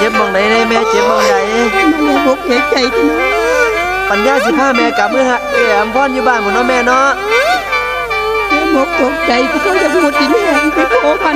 จ็บมองไหนแม่เจ็บมองไหนแม่บอกเสียใจทีนะปัญญาสิพาแม่กลับเมื่อฮะอำพรอยู่บ้านหมดเนาะแม่เนาะแม่บอกตกใจที่เขาจะพูดอีแม่ไปโผล่มัน